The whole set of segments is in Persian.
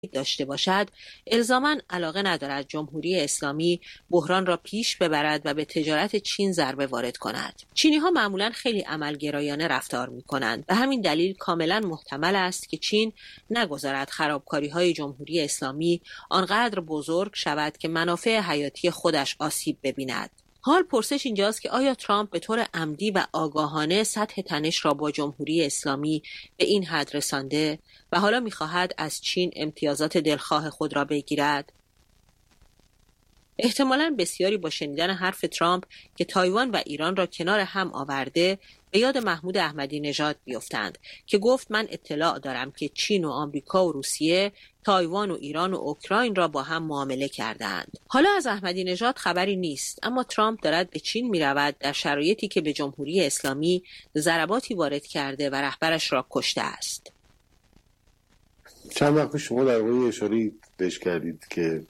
داشته باشد، الزاماً علاقه ندارد جمهوری اسلامی بحران را پیش ببرد و به تجارت چین ضربه وارد کند. چینی‌ها معمولاً خیلی عملگرایانه رفتار می‌کنند. به همین دلیل کاملاً محتمل است که چین نگذارد خرابکاری‌های جمهوری اسلامی آنقدر بزرگ شود که منافع حیاتی خودش آسیب ببیند. حال پرسش اینجاست که آیا ترامپ به طور عمدی و آگاهانه سطح تنش را با جمهوری اسلامی به این حد رسانده و حالا می‌خواهد از چین امتیازات دلخواه خود را بگیرد؟ احتمالاً بسیاری با شنیدن حرف ترامپ که تایوان و ایران را کنار هم آورده به یاد محمود احمدی نژاد بیفتند که گفت من اطلاع دارم که چین و آمریکا و روسیه تایوان و ایران و اوکراین را با هم معامله کردند. حالا از احمدی نژاد خبری نیست، اما ترامپ دارد به چین می‌رود در شرایطی که به جمهوری اسلامی ضرباتی وارد کرده و رهبرش را کشته است. چند وقت شما در واقع اشاره بهش کردید که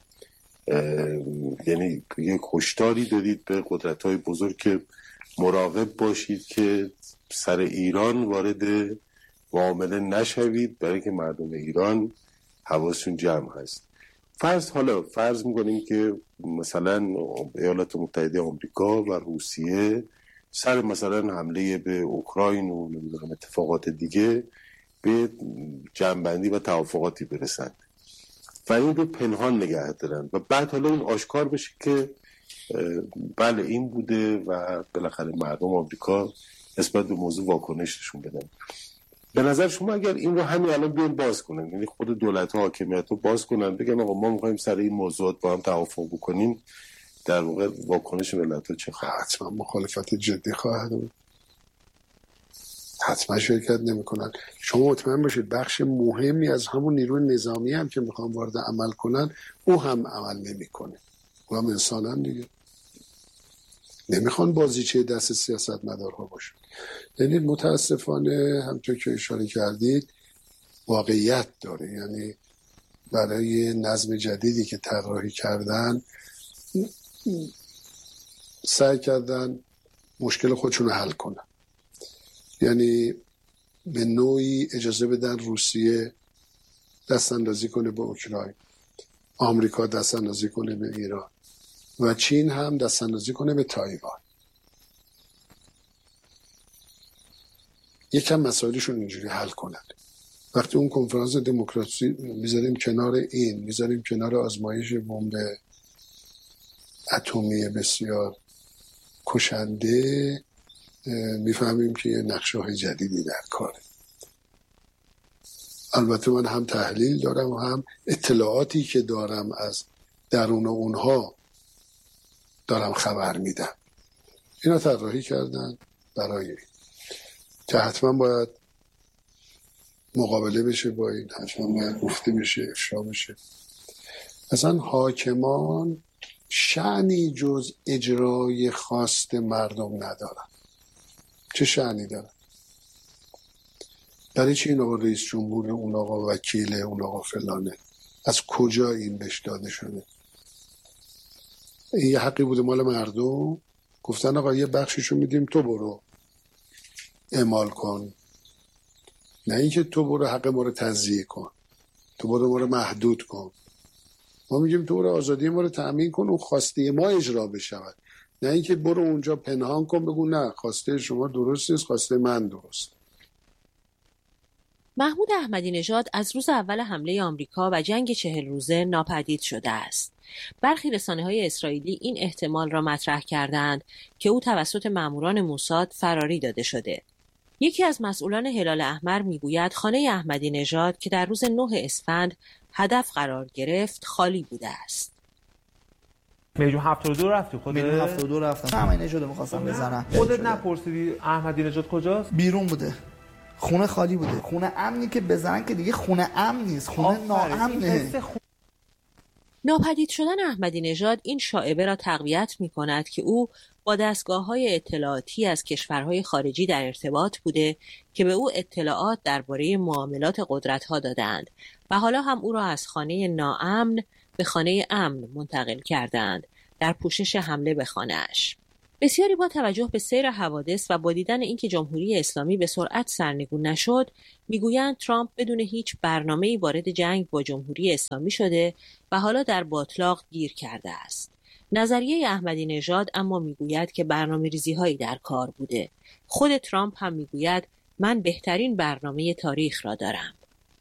یعنی یک هشداری دادید به قدرت‌های بزرگ که مراقب باشید که سر ایران وارد معامله نشوید، برای که مردم ایران حواسشون جمع هست. فرض می‌کنیم که مثلا ایالات متحده آمریکا و روسیه سر مثلا حمله به اوکراین و نمیدونم اتفاقات دیگه به جمع‌بندی و توافقاتی برسند و این رو پنهان نگه دارن و بعد حالا اون آشکار بشه که بله این بوده و بالاخره مردم آمریکا نسبت به موضوع واکنششون بدن. به نظر شما اگر این رو همین الان بیان باز کنن، یعنی خود دولت ها حاکمیت رو باز کنن بگن آقا ما میخوایم سر این موضوعات با هم توافق بکنیم، در واقع واکنش ملت ها چه خواهد؟ حتما مخالفت جدی خواهد بود، حتما شرکت نمی‌کنن. شما مطمئن باشید بخش مهمی از همون نیروی نظامی هم که میخوان وارد عمل کنن او هم عمل نمیکنه. او هم انسانن دیگه، نمیخوان بازیچه دست سیاستمدارها باشن. یعنی متاسفانه همونطور که اشاره کردید واقعیت داره، یعنی برای نظم جدیدی که طراحی کردن سعی کردن مشکل خودشون رو حل کنن، یعنی به نوعی اجازه بدن روسیه دست اندازی کنه به اوکراین، آمریکا دست اندازی کنه به ایران و چین هم دست اندازی کنه به تایوان. یکم مسائلشون اینجوری حل کنن. وقتی اون کنفرانس دموکراسی میذاریم کنار، این میذاریم کنار آزمایش بمب اتمی بسیار کشنده، میفهمیم که یه نقشه‌های جدیدی در کاره. البته من هم تحلیل دارم و هم اطلاعاتی که دارم از درون اونها دارم خبر میدم. اینا طراحی کردن برای این که حتما باید مقابله بشه با این، حتما باید گفته بشه، افشا بشه. اصلا حاکمان شأنی جز اجرای خواست مردم ندارن. چه شأنی دارن؟ برای چی این آقا رئیس جمهور، اون آقا وکیله، اون آقا فلانه؟ از کجا این بهش داده شده؟ این یه حقی بوده مال مردم، گفتن آقا یه بخشیشو میدیم تو برو اعمال کن، نه اینکه تو برو حق ما رو تضییع کن، تو برو ما رو محدود کن. ما میگیم تو برو آزادی ما رو تأمین کن، اون خواسته ما اجرا بشود، نه اینکه برو اونجا پنهان کن بگو نه خواسته شما درست نیست، خواسته من درست. محمود احمدی نژاد از روز اول حمله آمریکا و جنگ 40 روزه ناپدید شده است. برخی رسانه‌های اسرائیلی این احتمال را مطرح کردند که او توسط ماموران موساد فراری داده شده. یکی از مسئولان هلال احمر میگوید خانه احمدی نژاد که در روز 9 اسفند هدف قرار گرفت خالی بوده است. میلیون 72 رفتی خودت؟ میلیون 72 رفتم. احمدی نژاد می‌خواستم بزنم. خودت نپرسیدی احمدی نژاد کجاست؟ بیرون بوده. خونه خالی بوده. خونه امنی که بزنن که دیگه خونه امن نیست، خونه ناامنه. ناپدید شدن احمدی نژاد این شایعه را تقویت می‌کند که او با دستگاه‌های اطلاعاتی از کشورهای خارجی در ارتباط بوده که به او اطلاعات درباره معاملات قدرت‌ها دادند و حالا هم او را از خانه ناامن به خانه امن منتقل کردند در پوشش حمله به خانه‌اش. بسیاری با توجه به سیر حوادث و با دیدن اینکه جمهوری اسلامی به سرعت سرنگون نشد، میگویند ترامپ بدون هیچ برنامه‌ای وارد جنگ با جمهوری اسلامی شده و حالا در باتلاق گیر کرده است. نظریه احمدی نژاد اما میگوید که برنامه‌ریزی‌هایی در کار بوده. خود ترامپ هم میگوید من بهترین برنامه تاریخ را دارم.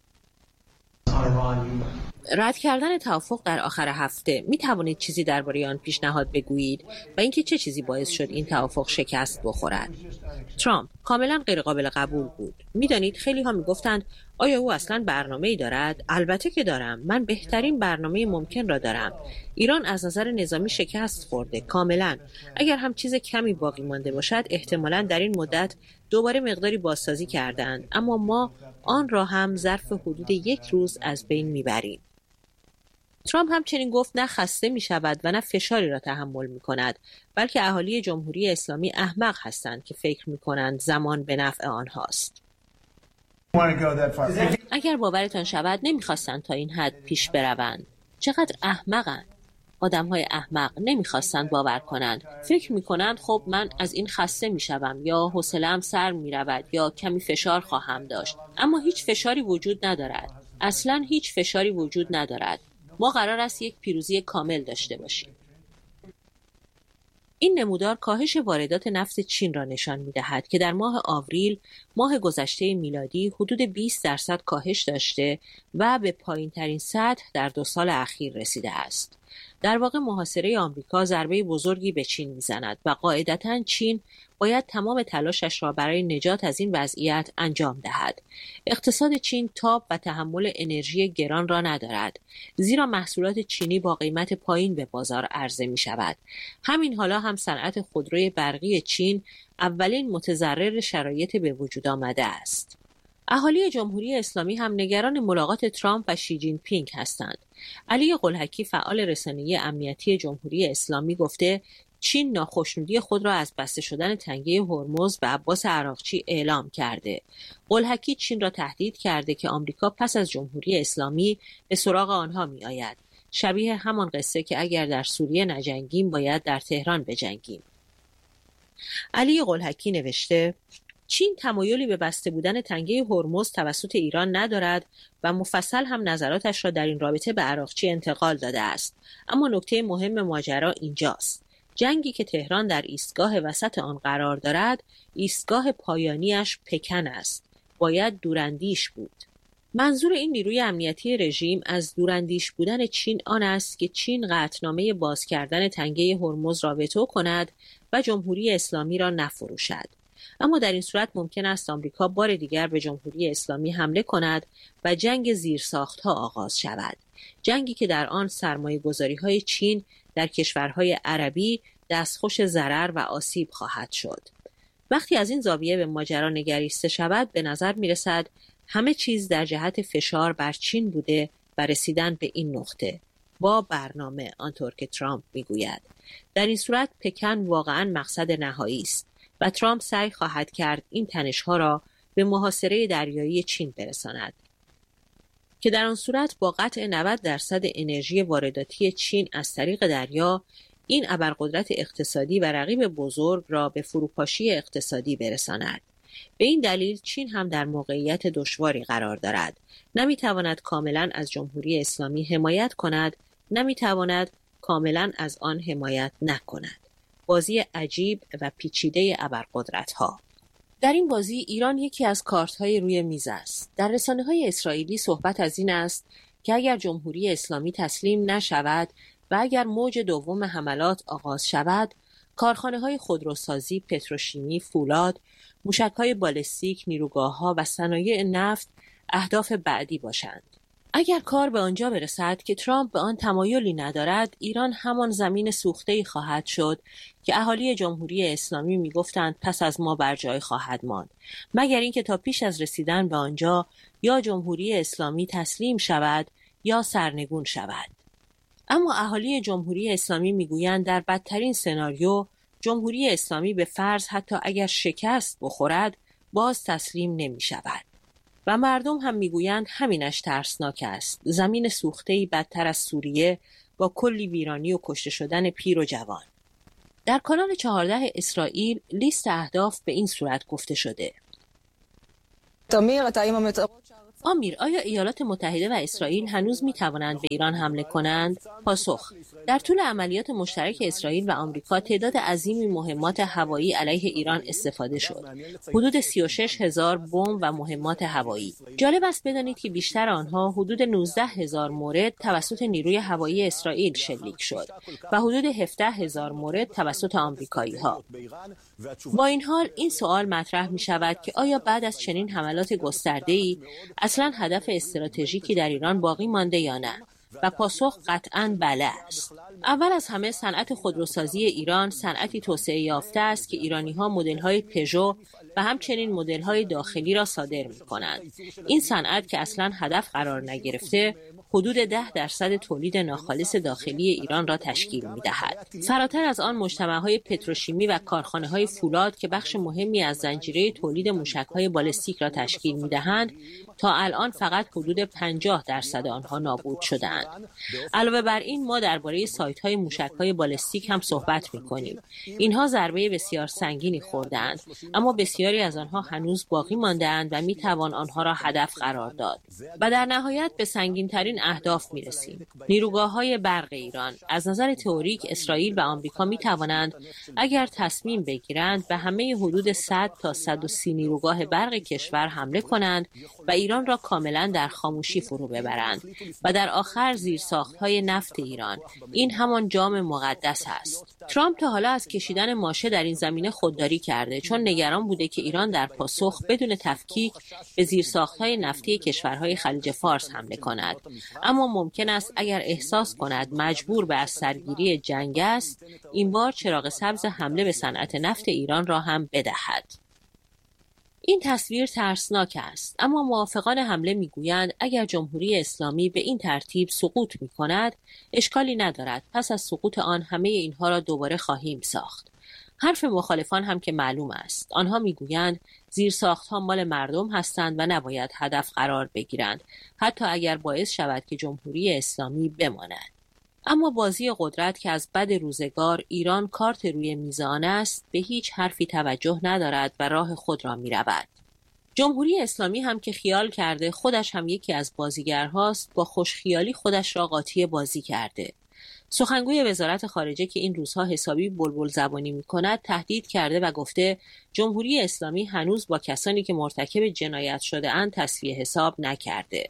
رد کردن توافق در آخر هفته، می توانید چیزی درباره آن پیشنهاد بگویید و اینکه چه چیزی باعث شد این توافق شکست بخورد؟ ترامپ: کاملا غیر قابل قبول بود. میدانید خیلی ها می گفتند آیا او اصلا برنامه‌ای دارد؟ البته که دارم. من بهترین برنامه ممکن را دارم. ایران از نظر نظامی شکست خورده کاملا. اگر هم چیز کمی باقی مانده باشد احتمالاً در این مدت دوباره مقداری بازسازی کردند، اما ما آن را هم ظرف حدود 1 روز از بین میبریم. ترامپ همچنین گفت نه خسته می شود و نه فشاری را تحمل می کند، بلکه اهالی جمهوری اسلامی احمق هستند که فکر می کنند زمان به نفع آنهاست. اگر باورتان شود نمیخواستند تا این حد پیش بروند. چقدر احمقند. آدم‌های احمق نمیخواستند باور کنند. فکر میکنند خب من از این خسته میشوم یا حوصله‌ام سر میرود یا کمی فشار خواهم داشت، اما هیچ فشاری وجود ندارد. اصلاً هیچ فشاری وجود ندارد. ما قرار است یک پیروزی کامل داشته باشیم. این نمودار کاهش واردات نفت چین را نشان می‌دهد که در ماه آوریل ماه گذشته میلادی حدود 20% کاهش داشته و به پایین‌ترین سطح در 2 سال اخیر رسیده است. در واقع محاصره آمریکا ضربه بزرگی به چین می‌زند و قاعدتاً چین باید تمام تلاشش را برای نجات از این وضعیت انجام دهد. اقتصاد چین تاب و تحمل انرژی گران را ندارد، زیرا محصولات چینی با قیمت پایین به بازار عرضه می‌شود. همین حالا هم صنعت خودروی برقی چین اولین متضرر شرایط به وجود آمده است. اهالی جمهوری اسلامی هم نگران ملاقات ترامپ و شی جین پینگ هستند. علی قلهکی فعال رسانه‌ای امنیتی جمهوری اسلامی گفته چین ناخشنودی خود را از بسته شدن تنگه هرمز به عباس عراقچی اعلام کرده. قلهکی چین را تهدید کرده که آمریکا پس از جمهوری اسلامی به سراغ آنها می آید. شبیه همان قصه که اگر در سوریه نجنگیم باید در تهران بجنگیم. علی قلهکی نوشته چین تمایلی به بسته بودن تنگه هرمز توسط ایران ندارد و مفصل هم نظراتش را در این رابطه به عراقچی انتقال داده است. اما نکته مهم ماجرا اینجاست. جنگی که تهران در ایستگاه وسط آن قرار دارد، ایستگاه پایانیش پکن است. باید دوراندیش بود. منظور این نیروی امنیتی رژیم از دوراندیش بودن چین آن است که چین قطعنامه باز کردن تنگه هرمز را وتو کند و جمهوری اسلامی را نفروشد. اما در این صورت ممکن است آمریکا بار دیگر به جمهوری اسلامی حمله کند و جنگ زیرساخت‌ها آغاز شود. جنگی که در آن سرمایه‌گذاری‌های چین در کشورهای عربی دستخوش ضرر و آسیب خواهد شد. وقتی از این زاویه به ماجرا نگریسته شود به نظر می‌رسد همه چیز در جهت فشار بر چین بوده و رسیدن به این نقطه با برنامه، آنطور که ترامپ میگوید. در این صورت پکن واقعاً مقصد نهایی است و ترامپ سعی خواهد کرد این تنش‌ها را به محاصره دریایی چین برساند که در آن صورت با قطع 90% انرژی وارداتی چین از طریق دریا این ابرقدرت اقتصادی و رقیب بزرگ را به فروپاشی اقتصادی برساند. به این دلیل چین هم در موقعیت دشواری قرار دارد. نمیتواند کاملا از جمهوری اسلامی حمایت کند، نمیتواند کاملا از آن حمایت نکند. بازی عجیب و پیچیده ابرقدرت‌ها. در این بازی ایران یکی از کارت‌های روی میز است. در رسانه‌های اسرائیلی صحبت از این است که اگر جمهوری اسلامی تسلیم نشود و اگر موج دوم حملات آغاز شود، کارخانه‌های خودروسازی، پتروشیمی، فولاد، موشک‌های بالستیک، نیروگاه‌ها و صنایع نفت اهداف بعدی باشند. اگر کار به آنجا برسد که ترامپ به آن تمایلی ندارد، ایران همان زمین سوخته‌ای خواهد شد که اهالی جمهوری اسلامی می‌گفتند پس از ما بر جای خواهد ماند، مگر اینکه تا پیش از رسیدن به آنجا یا جمهوری اسلامی تسلیم شود یا سرنگون شود. اما اهالی جمهوری اسلامی می‌گویند در بدترین سناریو جمهوری اسلامی به فرض حتی اگر شکست بخورد باز تسلیم نمی‌شود. و مردم هم میگویند همینش ترسناک است. زمین سوخته‌ای بدتر از سوریه با کلی ویرانی و کشته شدن پیر و جوان. در کانال 14 اسرائیل لیست اهداف به این صورت گفته شده: آمیر، آیا ایالات متحده و اسرائیل هنوز می توانند به ایران حمله کنند؟ پاسخ: در طول عملیات مشترک اسرائیل و آمریکا تعداد عظیمی مهمات هوایی علیه ایران استفاده شد. حدود 36,000 بمب و مهمات هوایی. جالب است بدانید که بیشتر آنها، حدود 19,000 مورد توسط نیروی هوایی اسرائیل شلیک شد و حدود 17,000 مورد توسط آمریکایی‌ها. با این حال این سوال مطرح می شود که آیا بعد از چنین حملات گسترده‌ای اصلا هدف استراتژیکی در ایران باقی مانده یا نه؟ و پاسخ قطعاً بله است. اول از همه صنعت خودروسازی ایران صنعتی توسعه یافته است که ایرانی‌ها مدل‌های پژو و همچنین مدل‌های داخلی را صادر می‌کنند. این صنعت که اصلاً هدف قرار نگرفته، حدود 10% تولید ناخالص داخلی ایران را تشکیل می‌دهد. فراتر از آن مجتمع‌های پتروشیمی و کارخانه‌های فولاد که بخش مهمی از زنجیره تولید موشک‌های بالستیک را تشکیل می‌دهند، تا الان فقط حدود 50% آنها نابود شده‌اند. علاوه بر این ما درباره سایت‌های موشک‌های بالستیک هم صحبت می‌کنیم. اینها ضربه بسیار سنگینی خورده‌اند، اما بسیاری از آنها هنوز باقی مانده‌اند و می‌توان آنها را هدف قرار داد. و در نهایت به سنگین‌ترین اهداف می‌رسیم. نیروگاه‌های برق ایران. از نظر تئوریک اسرائیل و آمریکا می‌توانند اگر تصمیم بگیرند به همه حدود 100 تا 130 نیروگاه برق کشور حمله کنند و ایران را کاملا در خاموشی فرو ببرند و در آخر زیرساخت‌های نفت ایران. این همان جام مقدس است. ترامپ تا حالا از کشیدن ماشه در این زمینه خودداری کرده، چون نگران بوده که ایران در پاسخ بدون تفکیک به زیرساخت‌های نفتی کشورهای خلیج فارس حمله کند. اما ممکن است اگر احساس کند مجبور به از سرگیری جنگ است، این بار چراغ سبز حمله به صنعت نفت ایران را هم بدهد. این تصویر ترسناک است، اما موافقان حمله میگویند اگر جمهوری اسلامی به این ترتیب سقوط میکند، اشکالی ندارد. پس از سقوط آن همه اینها را دوباره خواهیم ساخت. حرف مخالفان هم که معلوم است. آنها میگویند زیرساخت‌ها مال مردم هستند و نباید هدف قرار بگیرند، حتی اگر باعث شود که جمهوری اسلامی بماند. اما بازی قدرت که از بد روزگار ایران کارت روی میز آن است، به هیچ حرفی توجه ندارد و راه خود را می‌رود. جمهوری اسلامی هم که خیال کرده خودش هم یکی از بازیگرهاست، با خوشخیالی خودش را قاطی بازی کرده. سخنگوی وزارت خارجه که این روزها حسابی بلبل زبانی می‌کند، تهدید کرده و گفته جمهوری اسلامی هنوز با کسانی که مرتکب جنایت شده‌اند تسویه حساب نکرده.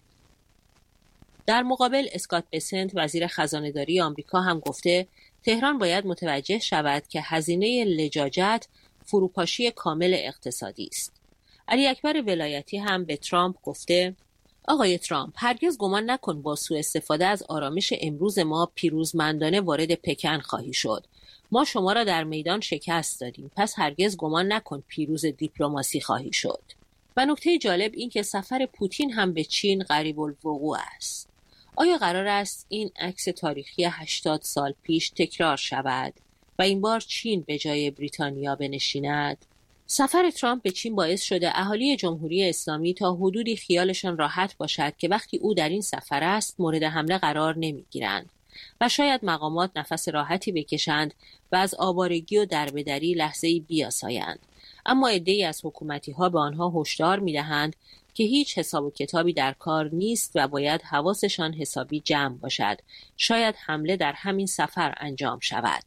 در مقابل اسکات بسنت وزیر خزانه‌داری آمریکا هم گفته تهران باید متوجه شود که هزینه لجاجت فروپاشی کامل اقتصادی است. علی اکبر ولایتی هم به ترامپ گفته آقای ترامپ، هرگز گمان نکن با سوء استفاده از آرامش امروز ما پیروزمندانه وارد پکن خواهی شد. ما شما را در میدان شکست دادیم، پس هرگز گمان نکن پیروز دیپلماسی خواهی شد. و نکته جالب این که سفر پوتین هم به چین قریب الوقوع است. آیا قرار است این عکس تاریخی 80 سال پیش تکرار شود و این بار چین به جای بریتانیا بنشیند؟ سفر ترامپ به چین باعث شده اهالی جمهوری اسلامی تا حدودی خیالشان راحت باشد که وقتی او در این سفر است مورد حمله قرار نمیگیرند و شاید مقامات نفس راحتی بکشند و از آوارگی و دربدری لحظه‌ای بیاسایند. اما عده‌ای از حکومتی‌ها به آنها هشدار می‌دهند که هیچ حساب و کتابی در کار نیست و باید حواسشان حسابی جمع باشد. شاید حمله در همین سفر انجام شود.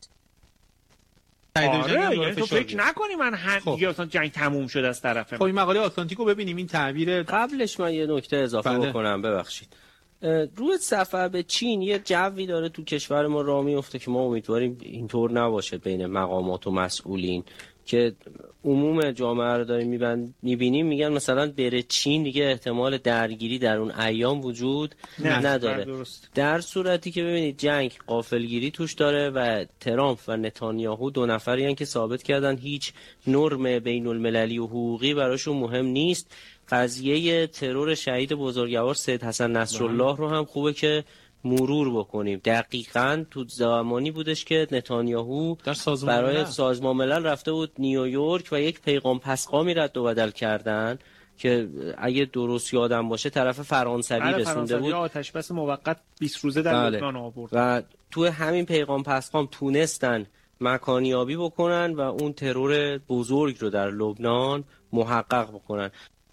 یعنی تو فکر نکنی من دیگه اصلا جنگ تموم شده از طرف. خب این مقاله آتلانتیکو ببینیم، این تعبیر. قبلش من یه نکته اضافه بکنم، ببخشید. روی سفر به چین یه جوی داره تو کشور ما راه میفته که ما امیدواریم اینطور نباشه بین مقامات و مسئولین، که عموم جامعه رو داریم میبینیم میگن مثلا بره چین دیگه احتمال درگیری در اون ایام وجود نداره. در صورتی که ببینید جنگ غافلگیری توش داره و ترامپ و نتانیاهو دو نفری هستن که ثابت کردن هیچ نرم بین المللی و حقوقی براشون مهم نیست. قضیه ترور شهید بزرگوار سید حسن نصرالله رو هم خوبه که مرور بکنیم. دقیقاً تو زمانی بودش که نتانیاهو برای سازمان ملل رفته بود نیویورک و یک پیغام پسخامی رد و بدل کردن که اگه درست یادم باشه طرف فرانسوی رسونده بود. آتش بس موقت 20 روزه در لبنان آورد و تو همین پیغام پسخام تونستن مکانیابی بکنن و اون ترور بزرگ رو در لبنان محقق بکنن.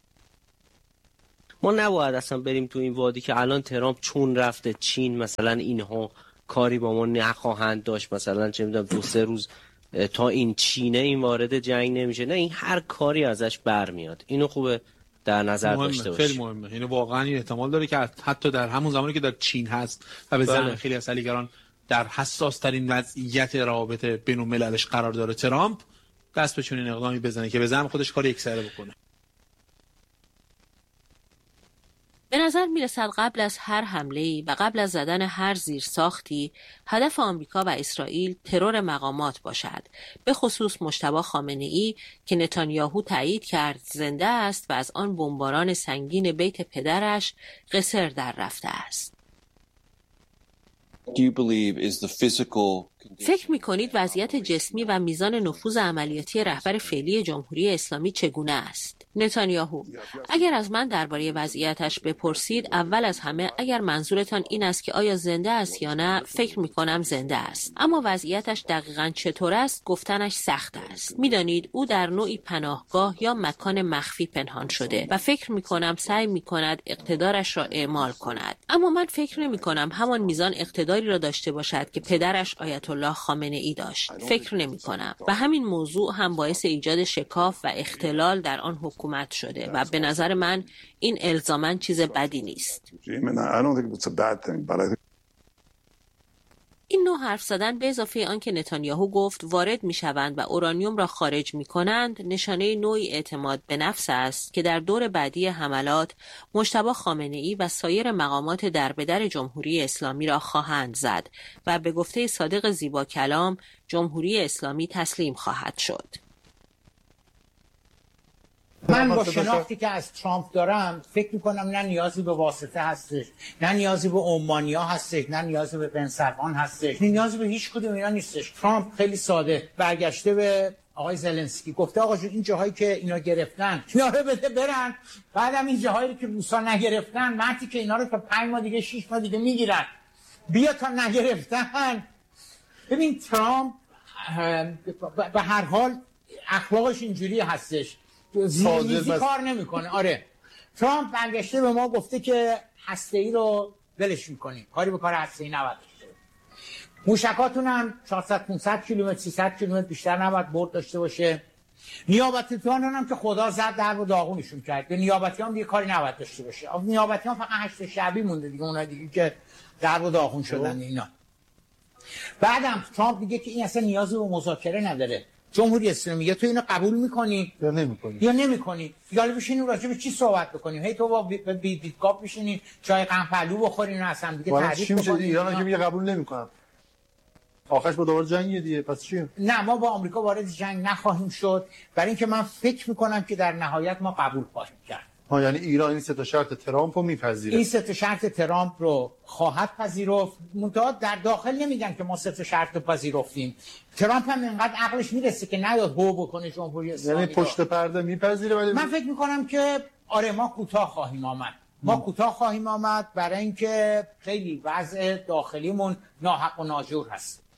ما نباید اصلا بریم تو این وادی که الان ترامپ چون رفته چین مثلا اینها کاری با ما نخواهند داشت، مثلا چه میدونم 2-3 روز تا این چینه این وارد جنگ نمیشه. نه، این هر کاری ازش برمیاد. اینو خوبه در نظر داشته باشیم. خیلی مهمه. اینو واقعا این احتمال داره که حتی در همون زمانی که در چین هست و به ذهن خیلی از علیگران در حساس ترین وضعیت روابط بین المللش قرار داره، ترامپ دست به چنین اقدامی بزنه که به زعم خودش کار یکسره بکنه. به نظر میرسد قبل از هر حمله‌ای و قبل از زدن هر زیرساختی هدف آمریکا و اسرائیل ترور مقامات باشد، به خصوص مجتبی خامنه‌ای که نتانیاهو تایید کرد زنده است و از آن بمباران سنگین بیت پدرش قصر در رفته است. فکر می‌کنید وضعیت جسمی و میزان نفوذ عملیاتی رهبر فعلی جمهوری اسلامی چگونه است؟ نتانیاهو: اگر از من درباره وضعیتش بپرسید، اول از همه اگر منظورتان این است که آیا زنده است یا نه، فکر می‌کنم زنده است. اما وضعیتش دقیقاً چطور است گفتنش سخت است. می‌دانید او در نوعی پناهگاه یا مکان مخفی پنهان شده و فکر می‌کنم سعی می‌کند اقتدارش را اعمال کند. اما من فکر نمی‌کنم همان میزان اقتداری را داشته باشد که پدرش آیت الله خامنه‌ای داشت. فکر نمی‌کنم و همین موضوع هم باعث ایجاد شکاف و اختلال در آن حکومت شده و به نظر من این الزاماً چیز بدی نیست. این نوع حرف زدن به اضافه آنکه نتانیاهو گفت وارد می‌شوند و اورانیوم را خارج می‌کنند، نشانه نوعی اعتماد به نفس است که در دور بعدی حملات مجتبی خامنه‌ای و سایر مقامات دربدر جمهوری اسلامی را خواهند زد و به گفته صادق زیبا کلام جمهوری اسلامی تسلیم خواهد شد. من با شناختی که از ترامپ دارم فکر میکنم نه نیازی به واسطه هستش، نه نیازی به عمانیا هستش، نه نیازی به بن سلمان هستش، نه نیازی به هیچ کدوم اینا نیستش. ترامپ خیلی ساده برگشته به آقای زلنسکی گفته آقا جون این جاهایی که اینا گرفتن اینا رو بده برن، بعدم این جاهایی که روسا نگرفتن مرتی که اینا رو تا 5 ماه دیگه 6 ماه دیگه میگیرن بیا تا نگرفتن. ببین ترامپ به هر حال اخلاقش اینجوری هستش، زیرمیزی کار نمیکنه. آره ترامپ برگشته به ما گفته که هسته‌ای رو ولش میکنیم، کاری به کار هسته‌ای نباید داشته. موشکاتون هم 400-500 کیلومتر 300 کیلومتر بیشتر نباید برد داشته باشه. نیابتیان هم که خدا زد در و داغونشون کرد، به نیابتیان دیگه کاری نباید داشته باشه. نیابتیان فقط 8 شعبی مونده دیگه، اونها دیگه که در و داغون شدن اینا. بعدم ترامپ میگه که این اصلا نیازی به مذاکره نداره. جمهوری اسلامی میگه تو اینو قبول میکنی یا نمیکنی؟ یا بشینیم راجع به چی صحبت بکنیم؟ هی تو با بیتکاپ بشینیم چای قهوه‌لو بخوریم و اصلا دیگه تعریف میشه ایران که میگه قبول نمیکنم، آخرش با دوباره جنگیه دیگه. پس چی؟ نه ما با آمریکا وارد جنگ نخواهیم شد، برای اینکه من فکر میکنم که در نهایت ما قبول خواهیم کرد. یعنی ایران این 3 شرط ترامپ رو میپذیره؟ این 3 شرط ترامپ رو خواهد پذیرفت. منتها در داخل نمیگن که ما 3 شرط رو پذیرفتیم. ترامپ هم اینقدر عقلش میرسه که نیاد هو بکنه جمهوری اسلامی. یعنی پشت پرده میپذیره؟ ولی من فکر میکنم که آره ما کوتاه خواهیم آمد برای اینکه خیلی وضع داخلیمون ناحق و ناجور هست.